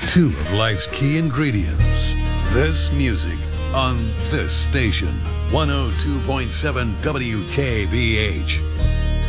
two of life's key ingredients. This music on this station, 102.7 WKBH.